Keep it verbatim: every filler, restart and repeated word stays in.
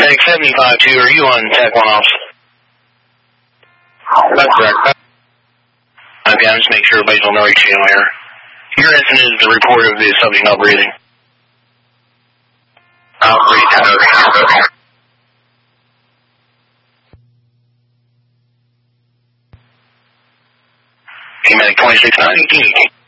Tech seventy-five two, are you on Tech one off? That's correct. Okay, I'm just making sure everybody's on the right channel here. Your incident is the report of the subject not breathing. I'll breathe out. Medic twenty-six ninety.